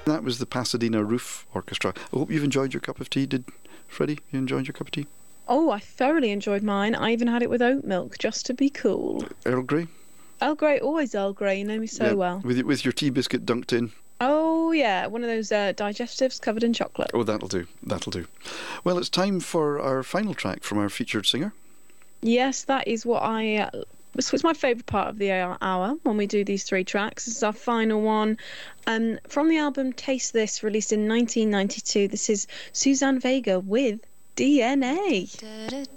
That was the Pasadena Roof Orchestra. I hope you've enjoyed your cup of tea. Did Freddie, you enjoyed your cup of tea? Oh, I thoroughly enjoyed mine. I even had it with oat milk just to be cool. Earl Grey? Earl Grey, always Earl Grey. You know me so well. With your tea biscuit dunked in. Oh, yeah. One of those digestives covered in chocolate. Oh, that'll do. That'll do. Well, it's time for our final track from our featured singer. Yes, that is what it's my favourite part of the hour when we do these 3 tracks. This is our final one. From the album Taste This, released in 1992, this is Suzanne Vega with DNA.